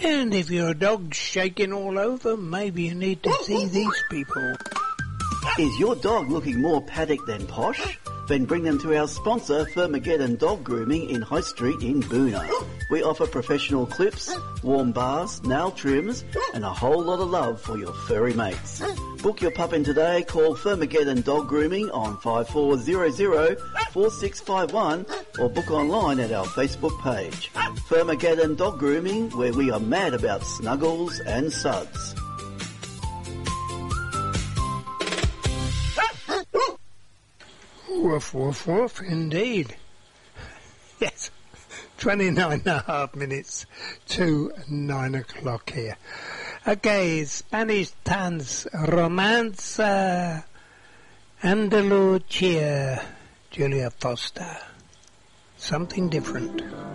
And if your dog's shaking all over, maybe you need to see these people. Is your dog looking more paddock than posh? Then bring them to our sponsor, Firmageddon Dog Grooming in High Street in Boona. We offer professional clips, warm bars, nail trims, and a whole lot of love for your furry mates. Book your pup in today. Call Firmageddon Dog Grooming on 5400-4651 or book online at our Facebook page. Firmageddon Dog Grooming, where we are mad about snuggles and suds. Woof, woof, woof, indeed. Yes, 29.5 minutes to 9 o'clock here. Okay, Spanish dance, Romanza, Andalucía, Julia Foster. Something different.